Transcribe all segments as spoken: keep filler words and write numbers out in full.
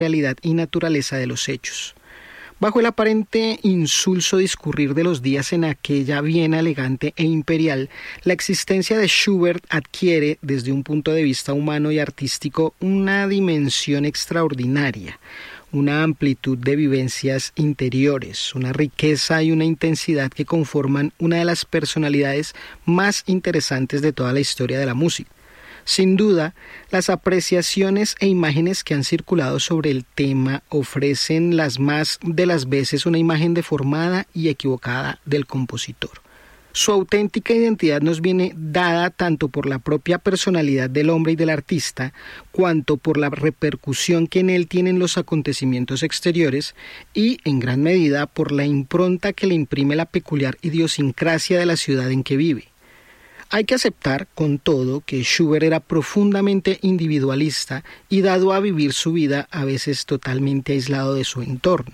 realidad y naturaleza de los hechos. Bajo el aparente insulso discurrir de los días en aquella Viena elegante e imperial, la existencia de Schubert adquiere, desde un punto de vista humano y artístico, una dimensión extraordinaria, una amplitud de vivencias interiores, una riqueza y una intensidad que conforman una de las personalidades más interesantes de toda la historia de la música. Sin duda, las apreciaciones e imágenes que han circulado sobre el tema ofrecen las más de las veces una imagen deformada y equivocada del compositor. Su auténtica identidad nos viene dada tanto por la propia personalidad del hombre y del artista, cuanto por la repercusión que en él tienen los acontecimientos exteriores y, en gran medida, por la impronta que le imprime la peculiar idiosincrasia de la ciudad en que vive. Hay que aceptar, con todo, que Schubert era profundamente individualista y dado a vivir su vida a veces totalmente aislado de su entorno.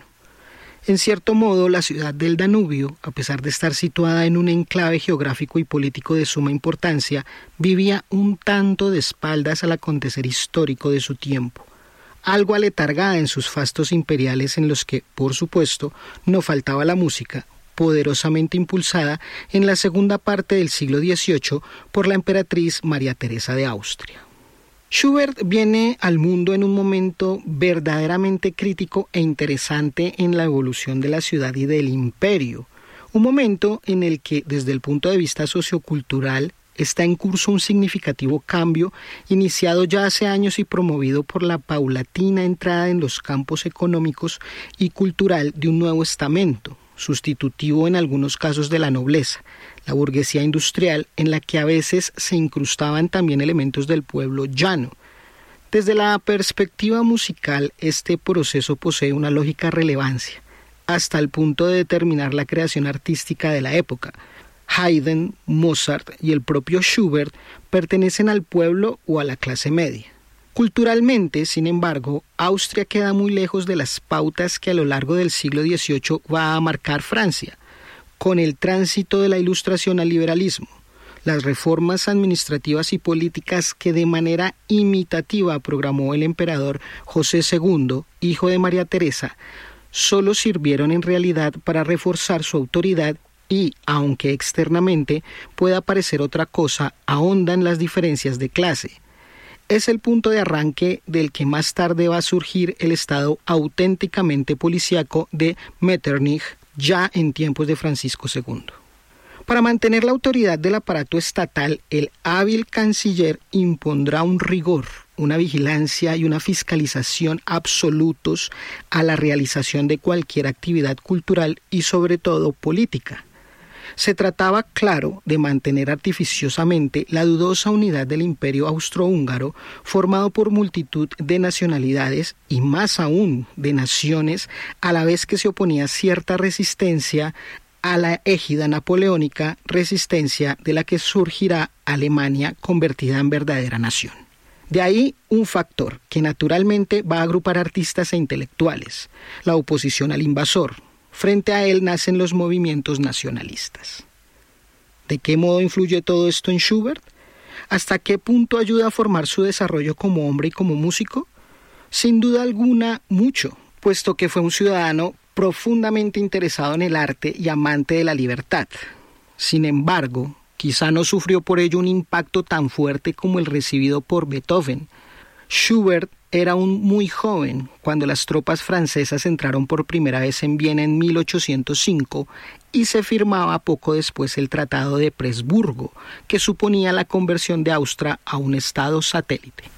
En cierto modo, la ciudad del Danubio, a pesar de estar situada en un enclave geográfico y político de suma importancia, vivía un tanto de espaldas al acontecer histórico de su tiempo, algo aletargada en sus fastos imperiales en los que, por supuesto, no faltaba la música, poderosamente impulsada en la segunda parte del siglo dieciocho por la emperatriz María Teresa de Austria. Schubert viene al mundo en un momento verdaderamente crítico e interesante en la evolución de la ciudad y del imperio, un momento en el que, desde el punto de vista sociocultural, está en curso un significativo cambio iniciado ya hace años y promovido por la paulatina entrada en los campos económicos y cultural de un nuevo estamento, sustitutivo en algunos casos de la nobleza, la burguesía industrial, en la que a veces se incrustaban también elementos del pueblo llano. Desde la perspectiva musical, este proceso posee una lógica relevancia, hasta el punto de determinar la creación artística de la época. Haydn, Mozart y el propio Schubert pertenecen al pueblo o a la clase media. Culturalmente, sin embargo, Austria queda muy lejos de las pautas que a lo largo del siglo dieciocho va a marcar Francia, con el tránsito de la Ilustración al liberalismo, las reformas administrativas y políticas que de manera imitativa programó el emperador José segundo, hijo de María Teresa, solo sirvieron en realidad para reforzar su autoridad y, aunque externamente pueda parecer otra cosa, ahondan las diferencias de clase. Es el punto de arranque del que más tarde va a surgir el estado auténticamente policíaco de Metternich, ya en tiempos de Francisco segundo. Para mantener la autoridad del aparato estatal, el hábil canciller impondrá un rigor, una vigilancia y una fiscalización absolutos a la realización de cualquier actividad cultural y sobre todo política. Se trataba, claro, de mantener artificiosamente la dudosa unidad del imperio austrohúngaro, formado por multitud de nacionalidades y más aún de naciones, a la vez que se oponía cierta resistencia a la égida napoleónica, resistencia de la que surgirá Alemania convertida en verdadera nación. De ahí un factor que naturalmente va a agrupar artistas e intelectuales, la oposición al invasor. Frente a él nacen los movimientos nacionalistas. ¿De qué modo influye todo esto en Schubert? ¿Hasta qué punto ayuda a formar su desarrollo como hombre y como músico? Sin duda alguna, mucho, puesto que fue un ciudadano profundamente interesado en el arte y amante de la libertad. Sin embargo, quizá no sufrió por ello un impacto tan fuerte como el recibido por Beethoven. Schubert era aún muy joven cuando las tropas francesas entraron por primera vez en Viena en mil ochocientos cinco y se firmaba poco después el Tratado de Presburgo, que suponía la conversión de Austria a un estado satélite.